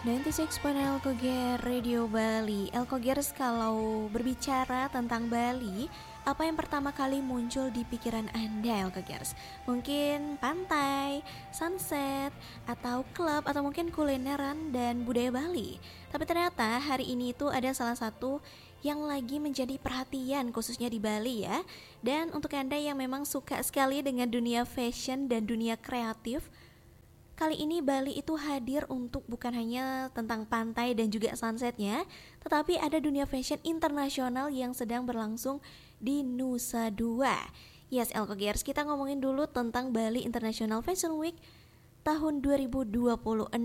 96.0 Elkoger Radio Bali. Elkogers, kalau berbicara tentang Bali, apa yang pertama kali muncul di pikiran Anda, Elkogers? Mungkin pantai, sunset, atau klub, atau mungkin kulineran dan budaya Bali. Tapi ternyata hari ini itu ada salah satu yang lagi menjadi perhatian khususnya di Bali ya. Dan untuk Anda yang memang suka sekali dengan dunia fashion dan dunia kreatif, kali ini Bali itu hadir untuk bukan hanya tentang pantai dan juga sunsetnya, tetapi ada dunia fashion internasional yang sedang berlangsung di Nusa Dua. Yes, Elkogers, kita ngomongin dulu tentang Bali International Fashion Week tahun 2026,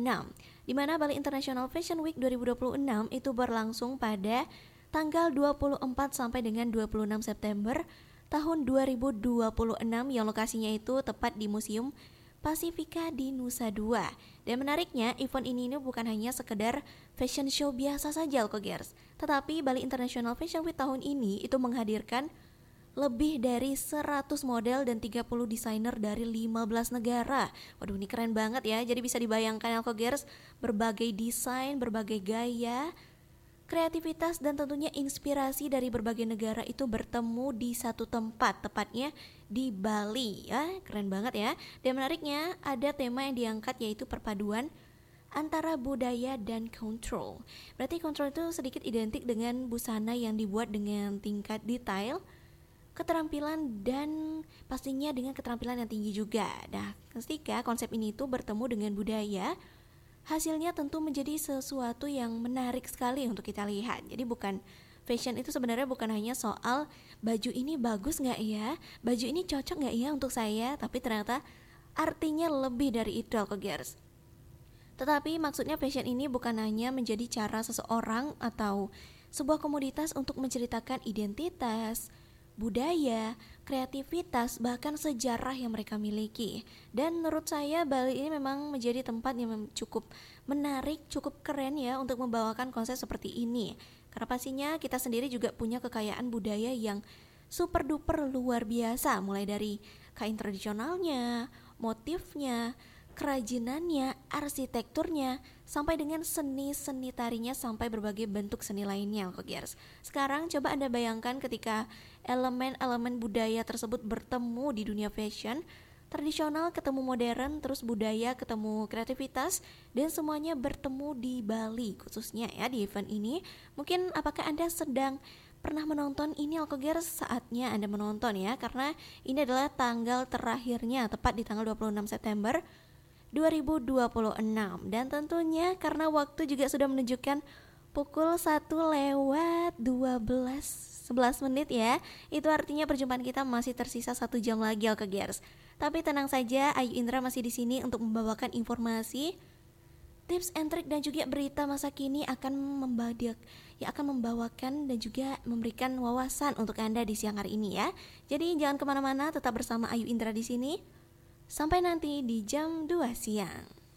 di mana Bali International Fashion Week 2026 itu berlangsung pada tanggal 24 sampai dengan 26 September tahun 2026 yang lokasinya itu tepat di Museum Pasifika di Nusa Dua. Dan menariknya, event ini bukan hanya sekedar fashion show biasa saja, Elkogers, tetapi Bali International Fashion Week tahun ini itu menghadirkan lebih dari 100 model dan 30 desainer dari 15 negara. Waduh, ini keren banget ya. Jadi bisa dibayangkan, Elkogers, berbagai desain, berbagai gaya, kreativitas dan tentunya inspirasi dari berbagai negara itu bertemu di satu tempat, tepatnya di Bali ya. Keren banget ya. Dan menariknya ada tema yang diangkat, yaitu perpaduan antara budaya dan control. Berarti control itu sedikit identik dengan busana yang dibuat dengan tingkat detail, keterampilan, dan pastinya dengan keterampilan yang tinggi juga. Nah, ketika konsep ini itu bertemu dengan budaya, hasilnya tentu menjadi sesuatu yang menarik sekali untuk kita lihat. Jadi fashion itu sebenarnya bukan hanya soal baju ini bagus gak ya, baju ini cocok gak ya untuk saya, tapi ternyata artinya lebih dari itu, Elkogers. Tetapi maksudnya fashion ini bukan hanya menjadi cara seseorang atau sebuah komoditas untuk menceritakan identitas, budaya, kreativitas, bahkan sejarah yang mereka miliki. Dan menurut saya Bali ini memang menjadi tempat yang cukup menarik, cukup keren ya untuk membawakan konsep seperti ini. Karena pastinya kita sendiri juga punya kekayaan budaya yang super duper luar biasa, mulai dari kain tradisionalnya, motifnya, kerajinannya, arsitekturnya, sampai dengan seni-seni tarinya, sampai berbagai bentuk seni lainnya, Elkogers. Sekarang coba Anda bayangkan ketika elemen-elemen budaya tersebut bertemu di dunia fashion, tradisional ketemu modern, terus budaya ketemu kreativitas, dan semuanya bertemu di Bali khususnya ya di event ini. Mungkin apakah Anda sedang pernah menonton ini, Elkogers? Saatnya Anda menonton ya, karena ini adalah tanggal terakhirnya, tepat di tanggal 26 September 2026. Dan tentunya karena waktu juga sudah menunjukkan pukul 1:11 menit ya. Itu artinya perjumpaan kita masih tersisa 1 jam lagi, Elkogers. Tapi tenang saja, Ayu Indra masih di sini untuk membawakan informasi, tips and trik dan juga berita masa kini akan membawakan dan juga memberikan wawasan untuk Anda di siang hari ini ya. Jadi jangan kemana-mana, tetap bersama Ayu Indra di sini. Sampai nanti di jam 2 siang.